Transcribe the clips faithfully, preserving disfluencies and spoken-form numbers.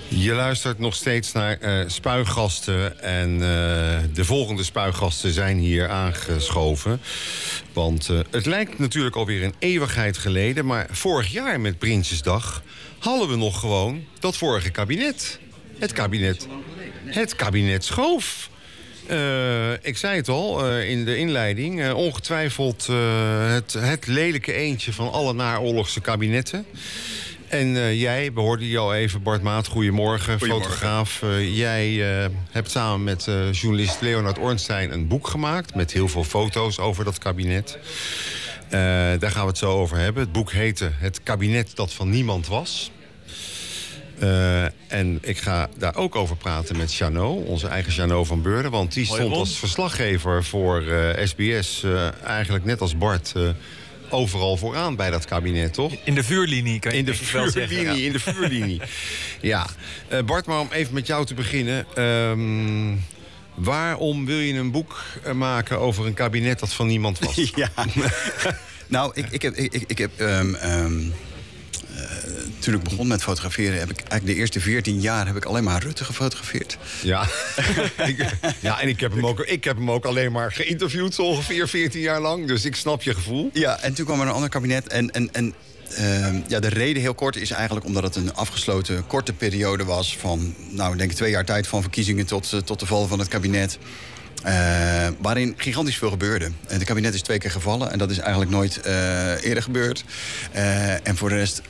Je luistert nog steeds naar uh, Spuigasten. En uh, de volgende Spuigasten zijn hier aangeschoven. Want uh, het lijkt natuurlijk alweer een eeuwigheid geleden. Maar vorig jaar met Prinsjesdag hadden we nog gewoon dat vorige kabinet. Het kabinet, het kabinet Schoof. Uh, ik zei het al uh, in de inleiding. Uh, ongetwijfeld uh, het, het lelijke eendje van alle naoorlogse kabinetten. En uh, jij, we hoorden je al even, Bart Maat, goedemorgen, goedemorgen. fotograaf. Uh, jij uh, hebt samen met uh, journalist Leonard Ornstein een boek gemaakt met heel veel foto's over dat kabinet. Uh, daar gaan we het zo over hebben. Het boek heette Het kabinet dat van niemand was. Uh, en ik ga daar ook over praten met Jeannot, onze eigen Jeannot van Beurden. Want die stond als verslaggever voor uh, S B S uh, eigenlijk net als Bart Uh, overal vooraan bij dat kabinet, toch? In de vuurlinie, kan je in de vuurlinie, zeggen, ja. In de vuurlinie, ja. Uh, Bart, maar om even met jou te beginnen. Um, waarom wil je een boek maken over een kabinet dat van niemand was? Ja. nou, ik, ik heb... Ik, ik heb um, um... Uh, toen ik begon met fotograferen, heb ik eigenlijk de eerste veertien jaar heb ik alleen maar Rutte gefotografeerd. Ja, ik, ja en ik heb, hem ook, ik heb hem ook alleen maar geïnterviewd, zo ongeveer veertien jaar lang. Dus ik snap je gevoel. Ja, en toen kwam er een ander kabinet. En, en, en uh, ja, de reden heel kort is eigenlijk omdat het een afgesloten korte periode was van, nou, ik denk twee jaar tijd van verkiezingen tot, uh, tot de val van het kabinet. Uh, waarin gigantisch veel gebeurde. Het kabinet is twee keer gevallen en dat is eigenlijk nooit uh, eerder gebeurd. Uh, en voor de rest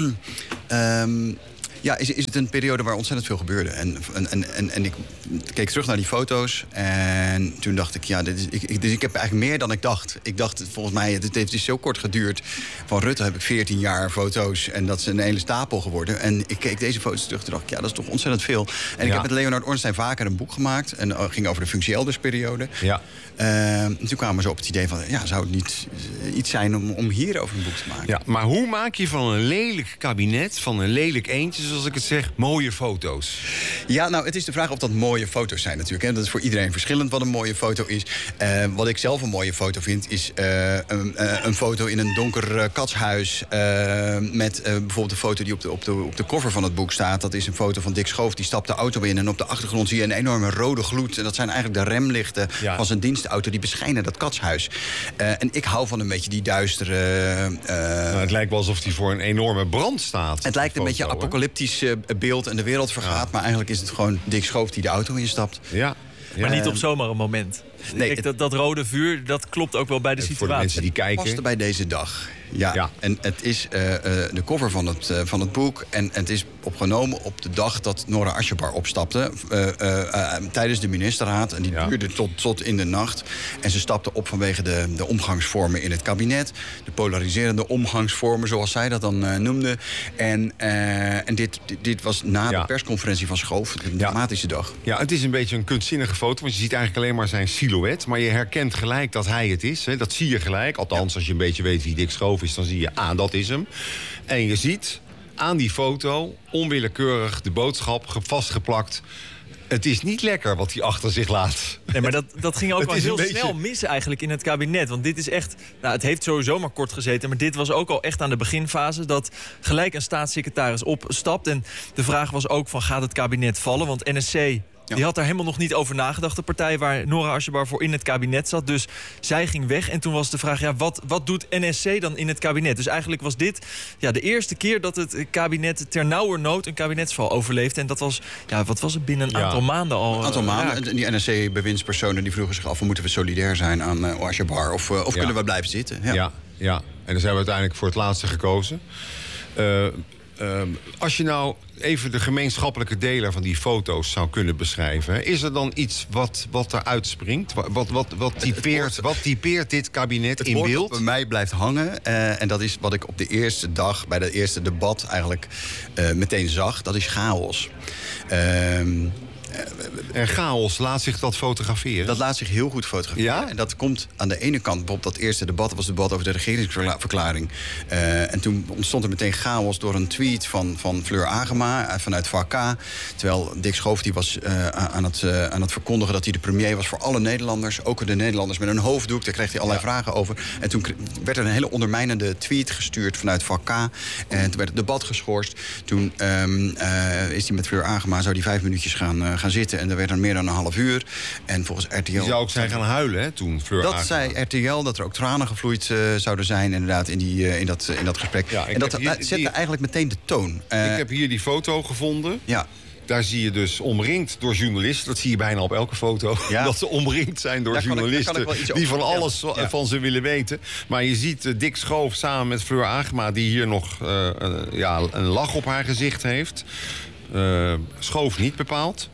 um, ja, is, is het een periode waar ontzettend veel gebeurde. En, en, en, en ik keek terug naar die foto's en toen dacht ik, ja, dit is, ik, dus ik heb eigenlijk meer dan ik dacht. Ik dacht, volgens mij, het heeft dus zo kort geduurd. Van Rutte heb ik veertien jaar foto's en dat is een hele stapel geworden. En ik keek deze foto's terug en dacht ik, ja, dat is toch ontzettend veel. En ja. Ik heb met Leonard Ornstein vaker een boek gemaakt en uh, ging over de functie elders-periode. Ja. Uh, en toen kwamen ze op het idee van, ja, zou het niet iets zijn om, om hierover een boek te maken? Ja, maar hoe maak je van een lelijk kabinet, van een lelijk eendje, zoals ik het zeg, mooie foto's? Ja, nou, het is de vraag of dat mooie foto's zijn natuurlijk. Hè. Dat is voor iedereen verschillend wat een mooie foto is. Uh, wat ik zelf een mooie foto vind, is uh, een, uh, een foto in een donker uh, katshuis. Uh, met uh, bijvoorbeeld de foto die op de, op, de, op de cover van het boek staat. Dat is een foto van Dick Schoof, die stapt de auto in. En op de achtergrond zie je een enorme rode gloed. En dat zijn eigenlijk de remlichten ja. van zijn dienstauto. Die beschijnen dat katshuis. Uh, en ik hou van een beetje die duistere Uh, nou, het lijkt wel alsof hij voor een enorme brand staat. Het lijkt een foto, beetje apocalyptisch uh, beeld en de wereld vergaat. Ja. Maar eigenlijk is het gewoon Dick Schoof die de auto instapt. Ja. Ja. Maar niet op zomaar een moment. Nee, Kijk, dat, dat rode vuur, dat klopt ook wel bij de situatie. Voor de mensen die kijken. Paste bij deze dag. Ja, ja. En het is uh, uh, de cover van het, uh, van het boek. En, en het is opgenomen op de dag dat Nora Asjebar opstapte. Uh, uh, uh, tijdens de ministerraad. En die ja. duurde tot, tot in de nacht. En ze stapte op vanwege de, de omgangsvormen in het kabinet. De polariserende omgangsvormen, zoals zij dat dan uh, noemde. En, uh, en dit, dit, dit was na ja. de persconferentie van Schoof. Een dramatische ja. dag. Ja, het is een beetje een kunstzinnige foto. Want je ziet eigenlijk alleen maar zijn silhouet. Maar je herkent gelijk dat hij het is. Hè. Dat zie je gelijk. Althans, ja. als je een beetje weet wie Dick Schoof is, dan zie je, ah, dat is hem. En je ziet aan die foto onwillekeurig de boodschap vastgeplakt: het is niet lekker wat hij achter zich laat. Nee, maar dat, dat ging ook wel heel beetje snel mis eigenlijk in het kabinet. Want dit is echt, nou, het heeft sowieso maar kort gezeten, maar dit was ook al echt aan de beginfase dat gelijk een staatssecretaris opstapt. En de vraag was ook van, gaat het kabinet vallen? Want N S C Ja. die had daar helemaal nog niet over nagedacht. De partij waar Nora Asjebar voor in het kabinet zat. Dus zij ging weg. En toen was de vraag, ja, wat, wat doet N S C dan in het kabinet? Dus eigenlijk was dit ja, de eerste keer dat het kabinet ter nauwernood een kabinetsval overleefde. En dat was, ja, wat was het, binnen een ja. aantal maanden al. Een aantal maanden. En die N S C-bewindspersonen die vroegen zich af, moeten we solidair zijn aan uh, Asjebar? Of, uh, of ja. kunnen we blijven zitten? Ja. Ja, ja, en dan zijn we uiteindelijk voor het laatste gekozen. Uh, Uh, als je nou even de gemeenschappelijke deler van die foto's zou kunnen beschrijven, is er dan iets wat, wat eruit springt? Wat, wat, wat, typeert, wat typeert dit kabinet in beeld? Het woord dat bij mij blijft hangen, uh, en dat is wat ik op de eerste dag, bij dat eerste debat eigenlijk uh, meteen zag, dat is chaos. Uh, En chaos, laat zich dat fotograferen? Dat laat zich heel goed fotograferen. Ja? En dat komt aan de ene kant, bijvoorbeeld dat eerste debat... was het debat over de regeringsverklaring. Uh, en toen ontstond er meteen chaos door een tweet van, van Fleur Agema vanuit V K. Terwijl Dick Schoof die was uh, aan, het, uh, aan het verkondigen dat hij de premier was voor alle Nederlanders. Ook de Nederlanders met een hoofddoek. Daar kreeg hij allerlei ja. vragen over. En toen werd er een hele ondermijnende tweet gestuurd vanuit V K. En toen werd het debat geschorst. Toen um, uh, is hij met Fleur Agema, zou die vijf minuutjes gaan, uh, gaan zitten. En er werd er meer dan een half uur. En volgens R T L... Die zou ook zijn gaan huilen, hè, toen Fleur Dat Agema. zei R T L, dat er ook tranen gevloeid uh, zouden zijn... inderdaad, in, die, uh, in, dat, uh, in dat gesprek. Ja, en dat hier, uh, zette die, eigenlijk meteen de toon. Uh, ik heb hier die foto gevonden. Ja. Daar zie je dus omringd door journalisten. Dat zie je bijna op elke foto. Ja. Dat ze omringd zijn door daar journalisten... Ik, ik die van alles ja. Ja. van ze willen weten. Maar je ziet uh, Dick Schoof samen met Fleur Agema... die hier nog uh, uh, ja, een lach op haar gezicht heeft. Uh, Schoof niet bepaald.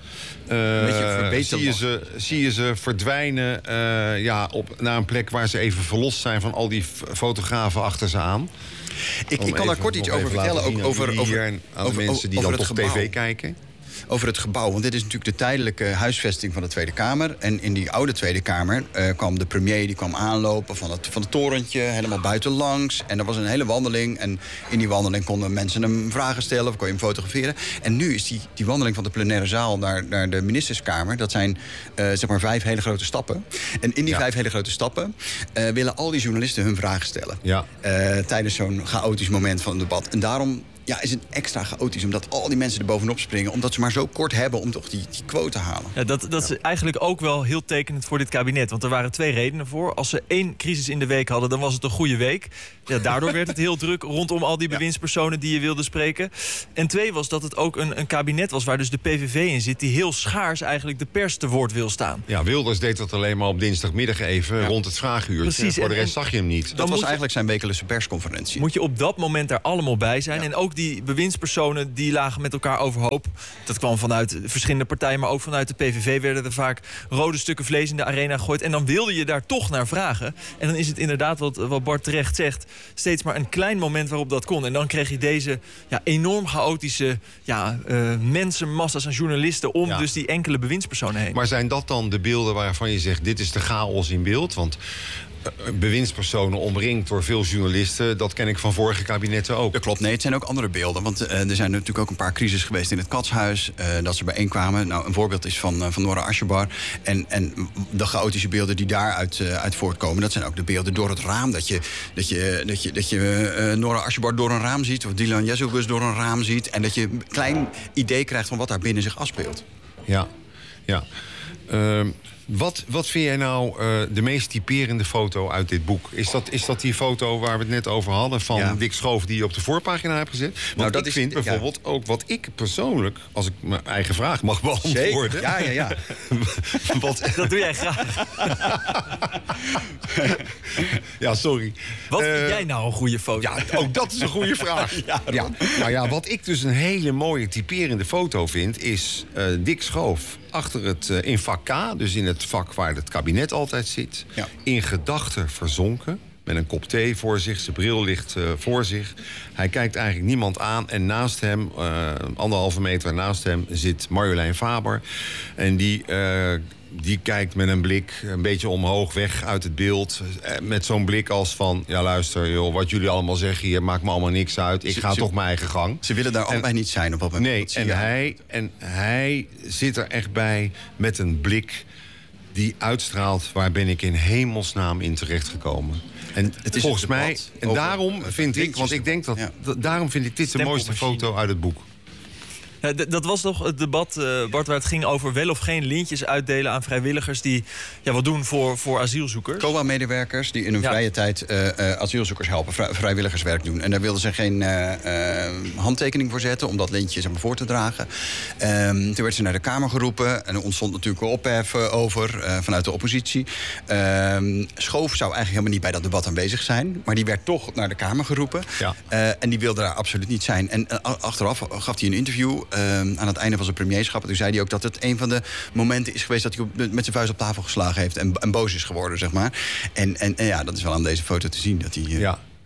Uh, zie, je ze, zie je ze verdwijnen uh, ja, op, naar een plek waar ze even verlost zijn... van al die fotografen achter ze aan. Ik, ik kan daar kort iets over vertellen. Ook over, over, en aan over, de mensen die over dan toch gebouw. tv kijken. Over het gebouw, want dit is natuurlijk de tijdelijke huisvesting van de Tweede Kamer. En in die oude Tweede Kamer uh, kwam de premier die kwam aanlopen van het, van het torentje, helemaal buitenlangs. En er was een hele wandeling. En in die wandeling konden mensen hem vragen stellen of kon je hem fotograferen. En nu is die, die wandeling van de plenaire zaal naar, naar de ministerskamer, dat zijn uh, zeg maar vijf hele grote stappen. En in die ja. vijf hele grote stappen uh, willen al die journalisten hun vragen stellen. Ja. Uh, tijdens zo'n chaotisch moment van het debat. En daarom ja, is het extra chaotisch, omdat al die mensen er bovenop springen, omdat ze maar zo kort hebben om toch die, die quote te halen. Ja, dat dat ja. is eigenlijk ook wel heel tekenend voor dit kabinet. Want er waren twee redenen voor. Als ze één crisis in de week hadden, dan was het een goede week. Ja, daardoor werd het heel druk rondom al die bewindspersonen die je wilde spreken. En twee was dat het ook een, een kabinet was waar dus de P V V in zit, die heel schaars eigenlijk de pers te woord wil staan. Ja, Wilders deed dat alleen maar op dinsdagmiddag even ja. rond het vraaguurtje. Precies. Voor de rest en, zag je hem niet. Dat was je, eigenlijk zijn wekelijkse persconferentie. Moet je op dat moment daar allemaal bij zijn. Ja. En ook die bewindspersonen die lagen met elkaar overhoop. Dat kwam vanuit verschillende partijen, maar ook vanuit de P V V werden er vaak rode stukken vlees in de arena gegooid. En dan wilde je daar toch naar vragen. En dan is het inderdaad, wat, wat Bart terecht zegt, steeds maar een klein moment waarop dat kon. En dan kreeg je deze ja, enorm chaotische ja, uh, mensenmassa's aan journalisten om ja. dus die enkele bewindspersonen heen. Maar zijn dat dan de beelden waarvan je zegt, dit is de chaos in beeld? Want bewindspersonen omringd door veel journalisten, dat ken ik van vorige kabinetten ook. Dat klopt, nee, het zijn ook andere beelden. Want uh, er zijn natuurlijk ook een paar crises geweest in het Katshuis. Uh, dat ze bijeenkwamen. Nou, een voorbeeld is van, uh, van Nora Asjebar. En, en de chaotische beelden die daaruit uh, uit voortkomen, dat zijn ook de beelden door het raam. Dat je, dat je, dat je, dat je uh, Nora Asjebar door een raam ziet, of Dylan Jezelgus door een raam ziet. En dat je een klein idee krijgt van wat daar binnen zich afspeelt. Ja, ja. Uh, Wat, wat vind jij nou uh, de meest typerende foto uit dit boek? Is dat, is dat die foto waar we het net over hadden van ja. Dick Schoof die je op de voorpagina hebt gezet? Want nou, dat ik is, vind bijvoorbeeld ja. ook wat ik persoonlijk, als ik mijn eigen vraag mag beantwoorden. Zeker. Ja, ja, ja. wat, dat doe jij graag. ja, sorry. Wat vind uh, jij nou een goede foto? Ja, ook dat is een goede vraag. ja, ja. Nou ja, wat ik dus een hele mooie typerende foto vind, is uh, Dick Schoof achter het, uh, in vak K, dus in het vak waar het kabinet altijd zit, ja. in gedachten verzonken, met een kop thee voor zich, zijn bril ligt uh, voor zich. Hij kijkt eigenlijk niemand aan en naast hem, uh, anderhalve meter naast hem, zit Marjolein Faber. En die, uh, die kijkt met een blik een beetje omhoog weg uit het beeld, uh, met zo'n blik als van, ja luister joh, wat jullie allemaal zeggen hier maakt me allemaal niks uit. Ik ga ze, toch mijn eigen gang. Ze willen daar en, allebei niet zijn op dat moment. Nee, en hij, en hij zit er echt bij met een blik die uitstraalt, waar ben ik in hemelsnaam in terechtgekomen. En het is volgens mij, en daarom vind ik, want ik denk dat, ja. daarom vind ik dit de mooiste foto uit het boek. Ja, d- dat was toch het debat, uh, Bart, waar het ging over wel of geen lintjes uitdelen aan vrijwilligers die ja, wat doen voor, voor asielzoekers. C O A-medewerkers die in hun ja. vrije tijd uh, uh, asielzoekers helpen, vrij, vrijwilligerswerk doen. En daar wilden ze geen uh, uh, handtekening voor zetten om dat lintje zeg maar, voor te dragen. Um, toen werd ze naar de Kamer geroepen en er ontstond natuurlijk een ophef uh, over uh, vanuit de oppositie. Um, Schoof zou eigenlijk helemaal niet bij dat debat aanwezig zijn, maar die werd toch naar de Kamer geroepen. Ja. Uh, en die wilde daar absoluut niet zijn. En uh, achteraf gaf hij een interview Uh, aan het einde van zijn premierschap. En toen zei hij ook dat het een van de momenten is geweest dat hij op, met zijn vuist op tafel geslagen heeft en, en boos is geworden, zeg maar. En, en, en ja, dat is wel aan deze foto te zien. Dat hij, uh... Ja.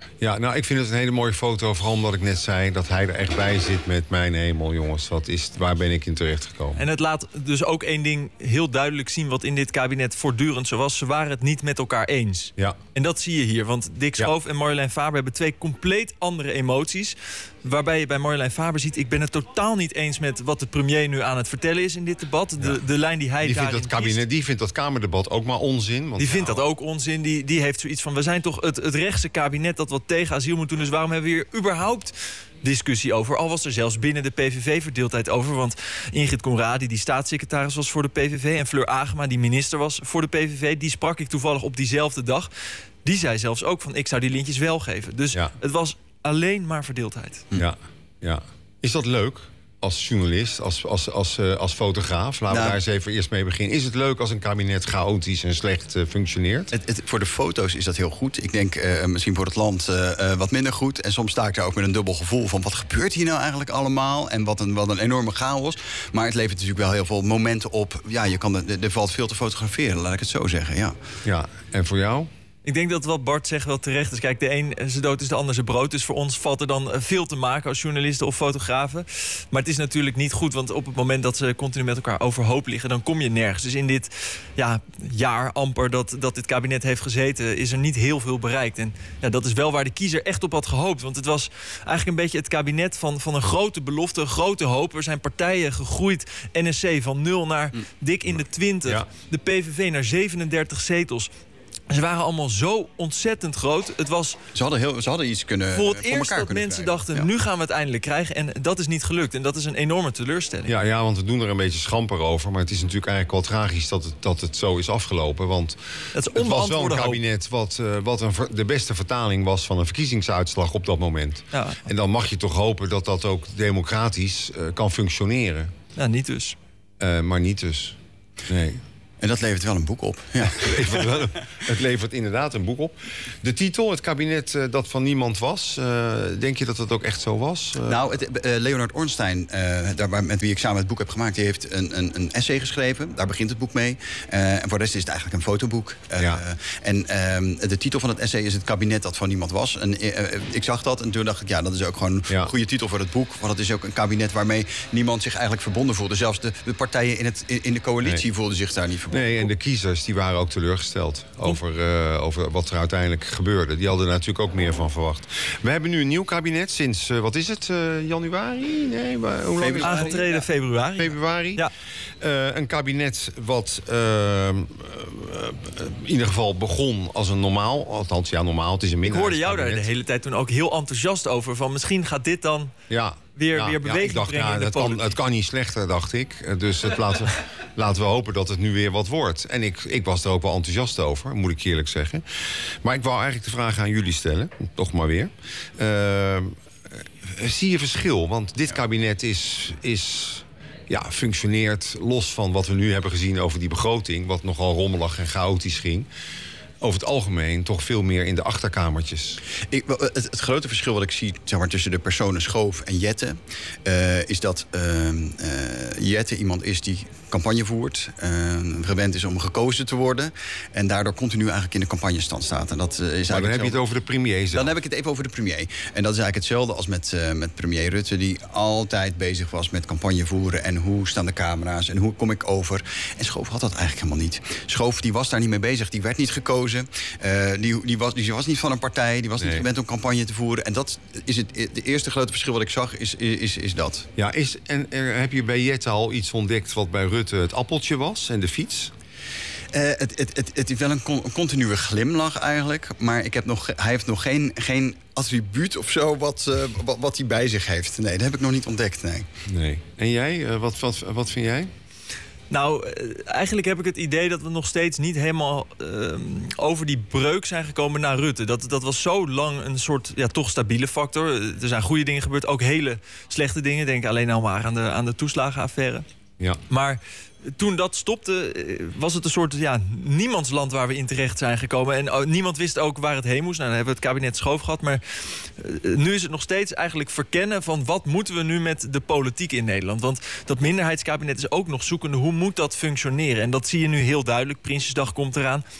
Ja, nou, ik vind het een hele mooie foto. Vooral omdat ik net zei dat hij er echt bij zit met mijn hemel, jongens. Wat is, waar ben ik in terechtgekomen? En het laat dus ook één ding heel duidelijk zien wat in dit kabinet voortdurend zo was. Ze waren het niet met elkaar eens. Ja. En dat zie je hier, want Dick Schoof ja. en Marjolein Faber hebben twee compleet andere emoties. Waarbij je bij Marjolein Faber ziet, ik ben het totaal niet eens met wat de premier nu aan het vertellen is in dit debat. De, ja. de lijn die hij die vindt daarin dat kabinet, kiest, die vindt dat Kamerdebat ook maar onzin. Want die vindt nou, dat ook onzin. Die, die heeft zoiets van, we zijn toch het, het rechtse kabinet dat wat tegen asiel moet doen. Dus waarom hebben we hier überhaupt discussie over? Al was er zelfs binnen de P V V verdeeldheid over. Want Ingrid Conradi, die staatssecretaris was voor de P V V... en Fleur Agema, die minister was voor de P V V... die sprak ik toevallig op diezelfde dag. Die zei zelfs ook van, ik zou die lintjes wel geven. Dus ja. het was alleen maar verdeeldheid. Ja, ja. Is dat leuk als journalist, als, als, als, uh, als fotograaf? Laten nou, we daar eens even eerst mee beginnen. Is het leuk als een kabinet chaotisch en slecht uh, functioneert? Het, het, voor de foto's is dat heel goed. Ik denk uh, misschien voor het land uh, uh, wat minder goed. En soms sta ik daar ook met een dubbel gevoel van, wat gebeurt hier nou eigenlijk allemaal? En wat een, wat een enorme chaos. Maar het levert natuurlijk wel heel veel momenten op. Ja, je kan, er valt veel te fotograferen, laat ik het zo zeggen. Ja, ja, en voor jou? Ik denk dat wat Bart zegt wel terecht is. Kijk, de een zijn dood is de ander zijn brood. Dus voor ons valt er dan veel te maken als journalisten of fotografen. Maar het is natuurlijk niet goed, want op het moment dat ze continu met elkaar overhoop liggen, dan kom je nergens. Dus in dit ja, jaar amper dat, dat dit kabinet heeft gezeten, is er niet heel veel bereikt. En ja, dat is wel waar de kiezer echt op had gehoopt. Want het was eigenlijk een beetje het kabinet van, van een grote belofte, een grote hoop. Er zijn partijen gegroeid. N S C van nul naar dik in de twintig. Ja. De P V V naar zevenendertig zetels. Ze waren allemaal zo ontzettend groot. Het was ze, hadden heel, ze hadden iets kunnen voor het voor eerst dat mensen krijgen. dachten, ja. nu gaan we het eindelijk krijgen. En dat is niet gelukt. En dat is een enorme teleurstelling. Ja, ja, want we doen er een beetje schamper over. Maar het is natuurlijk eigenlijk wel tragisch dat het, dat het zo is afgelopen. Want het, het was wel een kabinet wat, uh, wat een, de beste vertaling was van een verkiezingsuitslag op dat moment. Ja. En dan mag je toch hopen dat dat ook democratisch uh, kan functioneren. Ja, niet dus. Uh, maar niet dus. Nee. En dat levert wel een boek op. Ja. Het, levert wel, het levert inderdaad een boek op. De titel, het kabinet uh, dat van niemand was. Uh, denk je dat dat ook echt zo was? Uh... Nou, het, uh, Leonard Ornstein, uh, daar, met wie ik samen het boek heb gemaakt, die heeft een, een, een essay geschreven. Daar begint het boek mee. Uh, en voor de rest is het eigenlijk een fotoboek. Uh, ja. En uh, de titel van het essay is Het kabinet dat van niemand was. En uh, ik zag dat en toen dacht ik, ja, dat is ook gewoon ja. een goede titel voor het boek. Want het is ook een kabinet waarmee niemand zich eigenlijk verbonden voelde. Zelfs de, de partijen in, het, in de coalitie nee. voelden zich daar niet verbonden. Nee, en de kiezers die waren ook teleurgesteld over, uh, over wat er uiteindelijk gebeurde. Die hadden er natuurlijk ook meer van verwacht. We hebben nu een nieuw kabinet sinds, uh, wat is het, uh, januari? Nee, maar hoe lang is het? Aangetreden ja. februari. Februari. Ja. Uh, een kabinet wat uh, uh, in ieder geval begon als een normaal. Althans, ja, normaal. Het is een Ik hoorde jou daar de hele tijd toen ook heel enthousiast over. Van misschien gaat dit dan ja. weer, ja, weer beweging ja, ik dacht, brengen ja, in de het, kan, het kan niet slechter, dacht ik. Dus het laten, we, laten we hopen dat het nu weer wat wordt. En ik, ik was er ook wel enthousiast over, moet ik eerlijk zeggen. Maar ik wou eigenlijk de vraag aan jullie stellen. Toch maar weer. Uh, zie je verschil? Want dit kabinet is... is Ja, functioneert los van wat we nu hebben gezien over die begroting, wat nogal rommelig en chaotisch ging. Over het algemeen toch veel meer in de achterkamertjes. Ik, het, het grote verschil wat ik zie, zeg maar, tussen de personen Schoof en Jette, Uh, is dat uh, uh, Jette iemand is die campagne voert, uh, gewend is om gekozen te worden en daardoor continu eigenlijk in de campagnestand staat. En dat, uh, is eigenlijk maar dan heb je het over de premier zelf. Dan heb ik het even over de premier. En dat is eigenlijk hetzelfde als met, uh, met premier Rutte, die altijd bezig was met campagne voeren en hoe staan de camera's en hoe kom ik over. En Schoof had dat eigenlijk helemaal niet. Schoof die was daar niet mee bezig, die werd niet gekozen. Uh, die, die, was, die was niet van een partij, die was nee. niet gewend om campagne te voeren. En dat is het de eerste grote verschil wat ik zag, is, is, is dat. Ja, is, en er, heb je bij Jette al iets ontdekt wat bij Rutte het appeltje was en de fiets? Uh, het, het, het, het is wel een, con, een continue glimlach eigenlijk. Maar ik heb nog, hij heeft nog geen, geen attribuut of zo wat, uh, wat, wat hij bij zich heeft. Nee, dat heb ik nog niet ontdekt, nee. nee. En jij, uh, wat, wat, wat vind jij? Nou, eigenlijk heb ik het idee dat we nog steeds niet helemaal uh, over die breuk zijn gekomen naar Rutte. Dat, dat was zo lang een soort, ja, toch stabiele factor. Er zijn goede dingen gebeurd, ook hele slechte dingen. Denk alleen al maar aan de, aan de toeslagenaffaire. Ja. Maar toen dat stopte, was het een soort ja, niemandsland waar we in terecht zijn gekomen. En oh, niemand wist ook waar het heen moest. Nou, dan hebben we het kabinet Schoof gehad. Maar uh, nu is het nog steeds eigenlijk verkennen van wat moeten we nu met de politiek in Nederland. Want dat minderheidskabinet is ook nog zoekende. Hoe moet dat functioneren? En dat zie je nu heel duidelijk. Prinsjesdag komt eraan.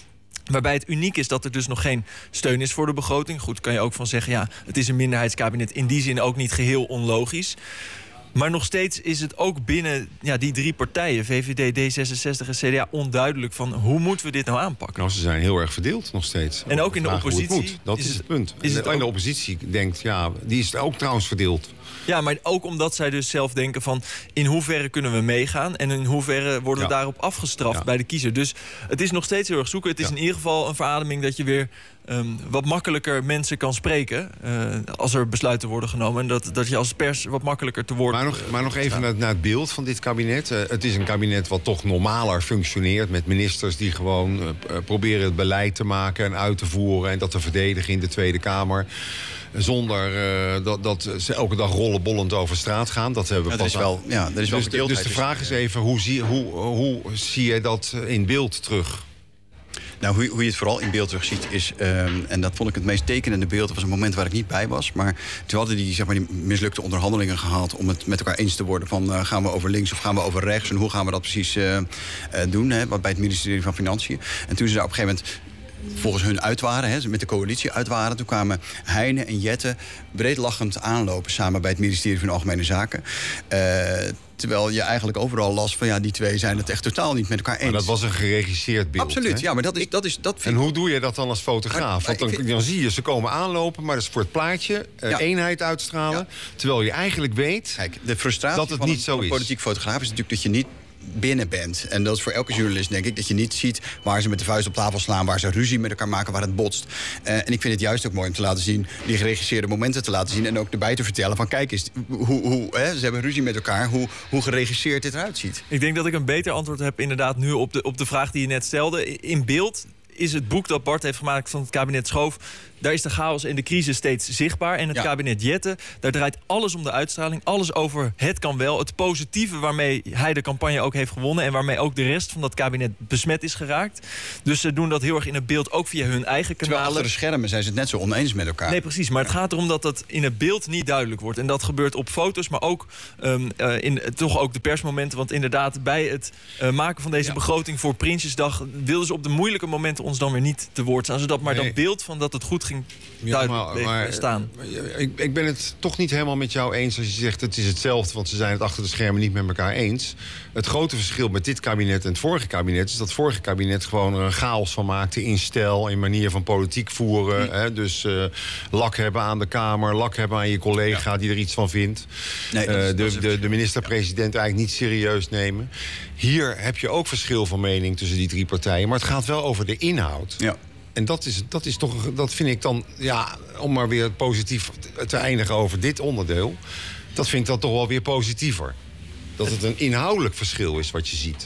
Waarbij het uniek is dat er dus nog geen steun is voor de begroting. Goed, kan je ook van zeggen, ja, het is een minderheidskabinet. In die zin ook niet geheel onlogisch. Maar nog steeds is het ook binnen ja, die drie partijen, V V D, D zesenzestig en C D A, onduidelijk van hoe moeten we dit nou aanpakken. Nou, ze zijn heel erg verdeeld nog steeds. En ook in de oppositie. Dat is het, het punt. Is het en ook... de oppositie denkt, ja, die is ook trouwens verdeeld. Ja, maar ook omdat zij dus zelf denken van in hoeverre kunnen we meegaan en in hoeverre worden we ja. daarop afgestraft ja. bij de kiezer. Dus het is nog steeds heel erg zoeken. Het is ja. in ieder geval een verademing dat je weer um, wat makkelijker mensen kan spreken uh, als er besluiten worden genomen. En dat, dat je als pers wat makkelijker te woord Maar nog, maar nog even naar, naar het beeld van dit kabinet. Uh, het is een kabinet wat toch normaler functioneert met ministers die gewoon uh, proberen het beleid te maken en uit te voeren en dat te verdedigen in de Tweede Kamer. Zonder uh, dat, dat ze elke dag rollenbollend over straat gaan. Dat hebben we ja, pas is wel, ja, er is wel dus, de, dus de vraag is even, hoe zie, hoe, hoe zie je dat in beeld terug? Nou, hoe, hoe je het vooral in beeld terug ziet is... Um, en dat vond ik het meest tekenende beeld. Dat was een moment waar ik niet bij was. Maar toen hadden die, zeg maar, die mislukte onderhandelingen gehad... om het met elkaar eens te worden van uh, gaan we over links of gaan we over rechts... en hoe gaan we dat precies uh, uh, doen, hè, bij het ministerie van Financiën. En toen ze daar op een gegeven moment... volgens hun uit waren, hè, met de coalitie uit waren. Toen kwamen Heine en Jette breedlachend aanlopen... samen bij het ministerie van Algemene Zaken. Uh, terwijl je eigenlijk overal las van... ja, die twee zijn het echt totaal niet met elkaar eens. Maar dat was een geregisseerd beeld. Absoluut, hè? ja, maar dat is... Dat is dat vind en hoe doe je dat dan als fotograaf? Want dan, vind... dan zie je, ze komen aanlopen... maar dat is voor het plaatje uh, ja. eenheid uitstralen. Ja. Terwijl je eigenlijk weet... Kijk, de frustratie dat het van niet een, zo van een is. politiek fotograaf is natuurlijk dat je niet... binnen bent. En dat is voor elke journalist, denk ik, dat je niet ziet waar ze met de vuist op tafel slaan, waar ze ruzie met elkaar maken, waar het botst. Uh, en ik vind het juist ook mooi om te laten zien, die geregisseerde momenten te laten zien en ook erbij te vertellen van kijk eens, hoe, hoe, hè, ze hebben ruzie met elkaar, hoe, hoe geregisseerd dit eruit ziet. Ik denk dat ik een beter antwoord heb inderdaad nu op de, op de vraag die je net stelde. In beeld is het boek dat Bart heeft gemaakt van het kabinet Schoof... daar is de chaos en de crisis steeds zichtbaar. En het ja. kabinet Jette, daar draait alles om de uitstraling. Alles over het kan wel. Het positieve waarmee hij de campagne ook heeft gewonnen... en waarmee ook de rest van dat kabinet besmet is geraakt. Dus ze doen dat heel erg in het beeld, ook via hun eigen kanalen. Terwijl achter de schermen zijn ze het net zo oneens met elkaar. Nee, precies. Maar het gaat erom dat dat in het beeld niet duidelijk wordt. En dat gebeurt op foto's, maar ook um, uh, in uh, toch ook de persmomenten. Want inderdaad, bij het uh, maken van deze ja. begroting voor Prinsjesdag... wilden ze op de moeilijke momenten ons dan weer niet te woord staan. Zodat maar nee. dat beeld van dat het goed ging duidelijk ja, maar, maar, staan. Ik, ik ben het toch niet helemaal met jou eens als je zegt... het is hetzelfde, want ze zijn het achter de schermen niet met elkaar eens. Het grote verschil met dit kabinet en het vorige kabinet... is dat het vorige kabinet gewoon er een chaos van maakte... in stijl, in manier van politiek voeren. Mm. Hè, dus uh, lak hebben aan de Kamer, lak hebben aan je collega... Ja. die er iets van vindt. Nee, uh, is, de, de, de minister-president eigenlijk niet serieus nemen. Hier heb je ook verschil van mening tussen die drie partijen... maar het gaat wel over de inhoud. Ja. En dat, is, dat, is toch, dat vind ik dan, ja, om maar weer positief te eindigen over dit onderdeel... dat vind ik dan toch wel weer positiever. Dat het een inhoudelijk verschil is wat je ziet.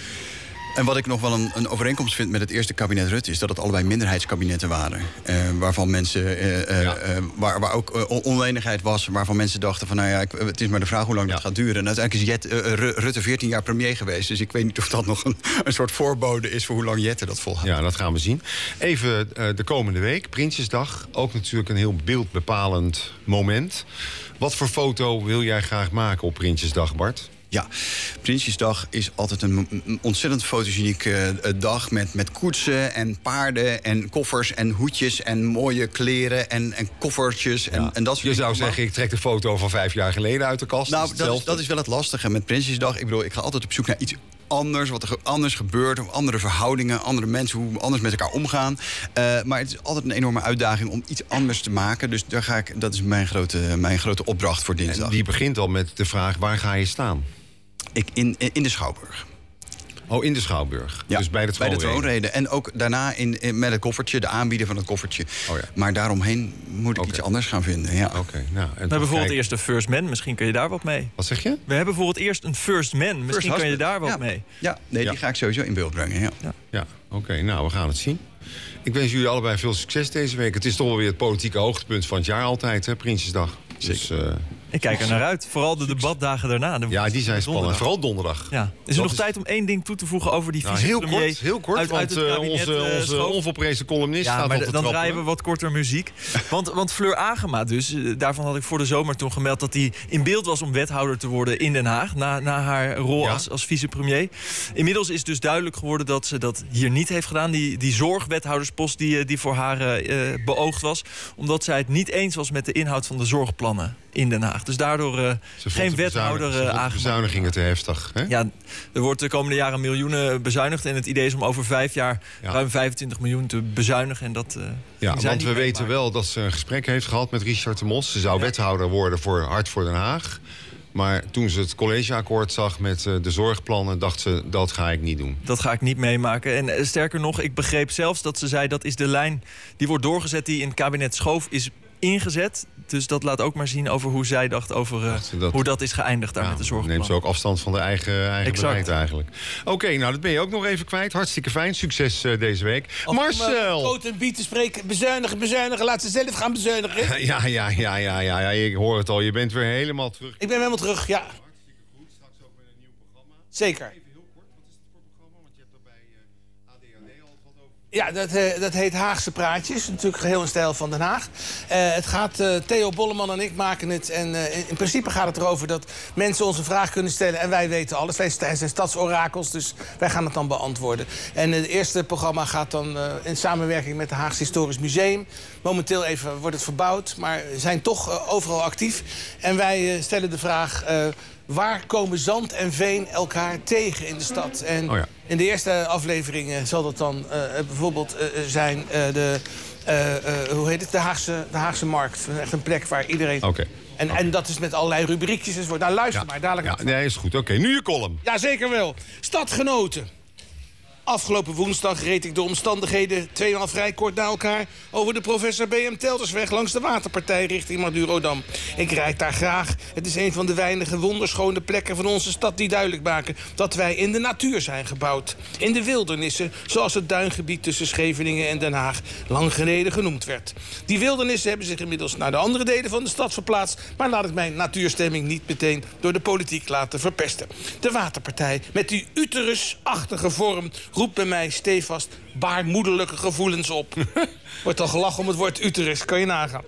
En wat ik nog wel een, een overeenkomst vind met het eerste kabinet Rutte... is dat het allebei minderheidskabinetten waren. Uh, waarvan mensen, uh, uh, ja. uh, waar, waar ook uh, onlenigheid was... waarvan mensen dachten van, nou ja, ik, het is maar de vraag hoe lang ja. dat gaat duren. En uiteindelijk is Jet, uh, Rutte veertien jaar premier geweest. Dus ik weet niet of dat nog een, een soort voorbode is... voor hoe lang Jette dat volhoudt. Ja, dat gaan we zien. Even uh, de komende week, Prinsjesdag. Ook natuurlijk een heel beeldbepalend moment. Wat voor foto wil jij graag maken op Prinsjesdag, Bart? Ja, Prinsjesdag is altijd een, een ontzettend fotogenieke uh, dag... Met, met koetsen en paarden en koffers en hoedjes... en mooie kleren en, en koffertjes. En, ja. en dat Je zou allemaal zeggen, ik trek de foto van vijf jaar geleden uit de kast. Nou, dat is, dat is wel het lastige met Prinsjesdag. Ik bedoel, ik ga altijd op zoek naar iets anders, wat er anders gebeurt... of andere verhoudingen, andere mensen, hoe anders met elkaar omgaan. Uh, maar het is altijd een enorme uitdaging om iets anders te maken. Dus daar ga ik, dat is mijn grote, mijn grote opdracht voor dinsdag. En die begint al met de vraag, waar ga je staan? Ik, in, in de Schouwburg. Oh, in de Schouwburg. Ja, dus bij de troonrede. Bij de troonrede. En ook daarna in, in, met het koffertje, de aanbieder van het koffertje. Oh ja. Maar daaromheen moet ik okay. iets anders gaan vinden. Ja. Okay, nou, We hebben voor het eerst een first man. Misschien kun je daar wat mee. Wat zeg je? We hebben voor het eerst een first man. Misschien first kun je daar wat ja. mee. Ja, nee, ja. die ga ik sowieso in beeld brengen. Ja, ja. ja oké. Okay, nou, we gaan het zien. Ik wens jullie allebei veel succes deze week. Het is toch wel weer het politieke hoogtepunt van het jaar altijd, hè, Prinsjesdag. Zeker. Dus, uh, Ik kijk er naar uit. Vooral de debatdagen daarna. De Ja, die zijn spannend. donderdag. Vooral donderdag. Ja. Is er nog is... tijd om één ding toe te voegen over die nou, heel vicepremier? kort, heel kort, uit, want uit het kabinet, onze, uh, onze onvolprezen columnist ja, staat maar op de dan trappen. draaien we wat korter muziek. Want, want Fleur Agema dus, daarvan had ik voor de zomer toen gemeld... dat hij in beeld was om wethouder te worden in Den Haag... na, na haar rol ja. als, als vicepremier. Inmiddels is dus duidelijk geworden dat ze dat hier niet heeft gedaan. Die, die zorgwethouderspost die, die voor haar uh, beoogd was. Omdat zij het niet eens was met de inhoud van de zorgplannen in Den Haag. Dus daardoor uh, geen wethouder uh, aangemaakt. Bezuinigingen te heftig. Hè? Ja, er wordt de komende jaren miljoenen bezuinigd. En het idee is om over vijf jaar ja. ruim vijfentwintig miljoen te bezuinigen. En dat, uh, ja, want we weten wel dat ze een gesprek heeft gehad met Richard de Mos. Ze zou ja. wethouder worden voor Hart voor Den Haag. Maar toen ze het collegeakkoord zag met uh, de zorgplannen... dacht ze, dat ga ik niet doen. Dat ga ik niet meemaken. En uh, sterker nog, ik begreep zelfs dat ze zei... dat is de lijn die wordt doorgezet die in het kabinet Schoof is ingezet. Dus dat laat ook maar zien over hoe zij dacht over uh, dat, hoe dat is geëindigd daar ja, met de zorgplan. Neemt ze ook afstand van de eigen, eigen beleid eigenlijk. Oké, okay, nou dat ben je ook nog even kwijt. Hartstikke fijn. Succes uh, deze week. Of Marcel! Om uh, Coat en Biet te spreken. Bezuinigen, bezuinigen. Laat ze zelf gaan bezuinigen. ja, ja, ja, ja, ja, ja. Ik hoor het al. Je bent weer helemaal terug. Ik ben helemaal terug, ja. Hartstikke goed. Straks ook met een nieuw programma. Zeker. Ja, dat, uh, dat heet Haagse Praatjes. Natuurlijk geheel in stijl van Den Haag. Uh, het gaat, uh, Theo Bolleman en ik maken het. En uh, in, in principe gaat het erover dat mensen ons een vraag kunnen stellen. En wij weten alles. Wij zijn stadsorakels, dus wij gaan het dan beantwoorden. En uh, het eerste programma gaat dan uh, in samenwerking met het Haagse Historisch Museum. Momenteel even wordt het verbouwd, maar zijn toch uh, overal actief. En wij uh, stellen de vraag... Uh, waar komen zand en veen elkaar tegen in de stad? En oh ja. in de eerste afleveringen zal dat dan uh, bijvoorbeeld uh, zijn uh, de, uh, uh, hoe heet het? De Haagse, de Haagse Markt. Echt een plek waar iedereen... Okay. En, okay. en dat is met allerlei rubriekjes. Dus nou, luister ja. maar. Dadelijk ja, nee, is goed. Oké, okay. Nu je column. Ja, zeker wel. Stadgenoten. Afgelopen woensdag reed ik de omstandigheden tweemaal vrij kort na elkaar... over de professor B M Teltersweg langs de Waterpartij richting Madurodam. Ik rijd daar graag. Het is een van de weinige wonderschone plekken van onze stad... die duidelijk maken dat wij in de natuur zijn gebouwd. In de wildernissen, zoals het duingebied tussen Scheveningen en Den Haag... lang geleden genoemd werd. Die wildernissen hebben zich inmiddels naar de andere delen van de stad verplaatst... maar laat ik mijn natuurstemming niet meteen door de politiek laten verpesten. De Waterpartij, met die uterusachtige vorm... roept bij mij stevast baarmoederlijke gevoelens op. Wordt al gelachen om het woord uterus, kan je nagaan.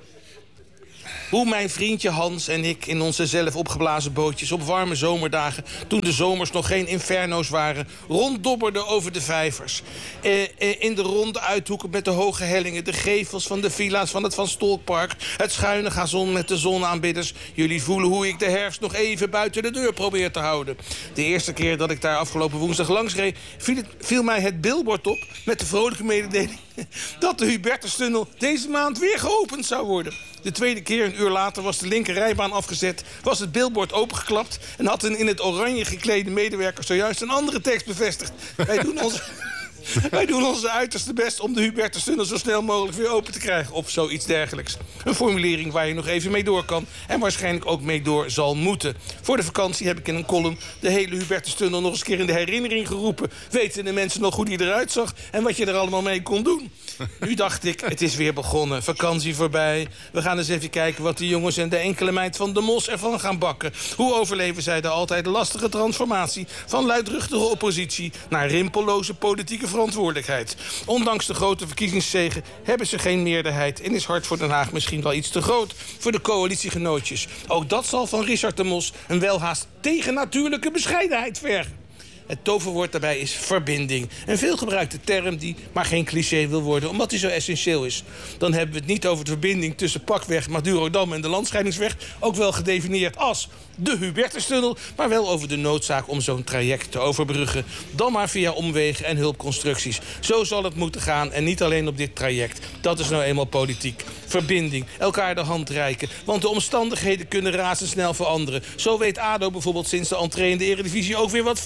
Hoe mijn vriendje Hans en ik in onze zelf opgeblazen bootjes... op warme zomerdagen, toen de zomers nog geen inferno's waren... ronddobberden over de vijvers. Eh, eh, in de ronde uithoeken met de hoge hellingen... de gevels van de villa's van het Van Stolkpark... het schuine gazon met de zonaanbidders. Jullie voelen hoe ik de herfst nog even buiten de deur probeer te houden. De eerste keer dat ik daar afgelopen woensdag langs reed... viel, het, viel mij het billboard op met de vrolijke mededeling... dat de Hubertustunnel deze maand weer geopend zou worden. De tweede keer, een uur later, was de linker rijbaan afgezet... was het billboard opengeklapt... en had een in het oranje geklede medewerker zojuist een andere tekst bevestigd. Wij doen ons... Wij doen onze uiterste best om de Hubertustunnel zo snel mogelijk weer open te krijgen. Of zoiets dergelijks. Een formulering waar je nog even mee door kan. En waarschijnlijk ook mee door zal moeten. Voor de vakantie heb ik in een column de hele Hubertustunnel nog eens een keer in de herinnering geroepen. Weten de mensen nog hoe die eruit zag en wat je er allemaal mee kon doen. Nu dacht ik, het is weer begonnen. Vakantie voorbij. We gaan eens even kijken wat de jongens en de enkele meid van de Mos ervan gaan bakken. Hoe overleven zij de altijd lastige transformatie van luidruchtige oppositie naar rimpelloze politieke verantwoordelijkheid. Ondanks de grote verkiezingszegen hebben ze geen meerderheid en is Hart voor Den Haag misschien wel iets te groot voor de coalitiegenootjes. Ook dat zal van Richard de Mos een welhaast tegennatuurlijke bescheidenheid vergen. Het toverwoord daarbij is verbinding. Een veelgebruikte term die maar geen cliché wil worden... omdat die zo essentieel is. Dan hebben we het niet over de verbinding tussen Pakweg, Madurodam en de Landscheidingsweg... ook wel gedefinieerd als de Hubertustunnel... maar wel over de noodzaak om zo'n traject te overbruggen. Dan maar via omwegen en hulpconstructies. Zo zal het moeten gaan en niet alleen op dit traject. Dat is nou eenmaal politiek. Verbinding, elkaar de hand reiken. Want de omstandigheden kunnen razendsnel veranderen. Zo weet ADO bijvoorbeeld sinds de entree in de Eredivisie ook weer wat verliezen is.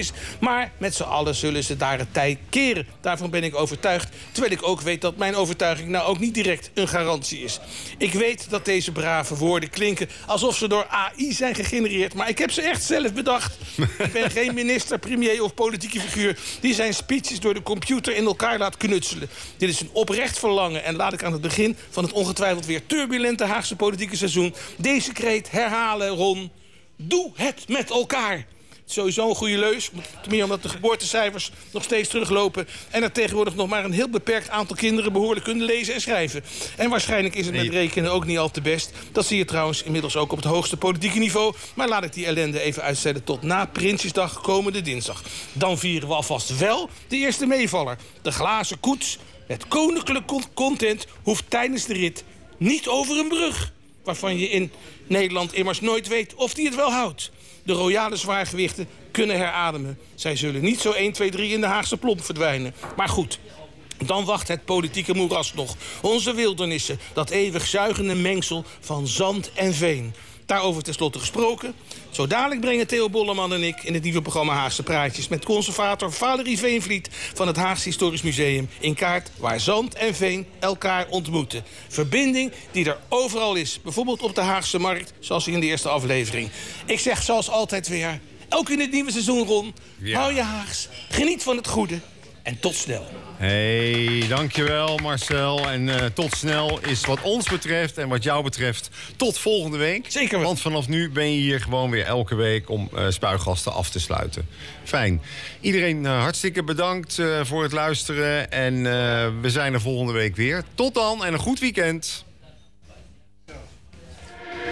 is. Maar met z'n allen zullen ze daar het tij keren. Daarvan ben ik overtuigd. Terwijl ik ook weet dat mijn overtuiging nou ook niet direct een garantie is. Ik weet dat deze brave woorden klinken alsof ze door A I zijn gegenereerd. Maar ik heb ze echt zelf bedacht. Ik ben geen minister, premier of politieke figuur die zijn speeches door de computer in elkaar laat knutselen. Dit is een oprecht verlangen. En laat ik aan het begin van het ongetwijfeld weer turbulente Haagse politieke seizoen deze kreet herhalen, Ron. Doe het met elkaar. Sowieso een goede leus. Ten meer omdat de geboortecijfers nog steeds teruglopen. En er tegenwoordig nog maar een heel beperkt aantal kinderen behoorlijk kunnen lezen en schrijven. En waarschijnlijk is het met rekenen ook niet al te best. Dat zie je trouwens inmiddels ook op het hoogste politieke niveau. Maar laat ik die ellende even uitstellen tot na Prinsjesdag komende dinsdag. Dan vieren we alvast wel de eerste meevaller. De glazen koets. Het koninklijk content hoeft tijdens de rit niet over een brug. Waarvan je in Nederland immers nooit weet of die het wel houdt. De royale zwaargewichten kunnen herademen. Zij zullen niet zo één, twee, drie in de Haagse plomp verdwijnen. Maar goed, dan wacht het politieke moeras nog. Onze wildernissen, dat eeuwig zuigende mengsel van zand en veen. Daarover tenslotte gesproken. Zo dadelijk brengen Theo Bolleman en ik in het nieuwe programma Haagse Praatjes met conservator Valerie Veenvliet van het Haagse Historisch Museum in kaart waar zand en veen elkaar ontmoeten. Verbinding die er overal is. Bijvoorbeeld op de Haagse Markt, zoals in de eerste aflevering. Ik zeg zoals altijd weer, ook in het nieuwe seizoen, Ron, ja. Hou je Haags, geniet van het goede en tot snel. Hey, dankjewel Marcel. En uh, tot snel is wat ons betreft en wat jou betreft tot volgende week. Zeker wel. Want vanaf nu ben je hier gewoon weer elke week om uh, spuigasten af te sluiten. Fijn. Iedereen uh, hartstikke bedankt uh, voor het luisteren. En uh, we zijn er volgende week weer. Tot dan en een goed weekend.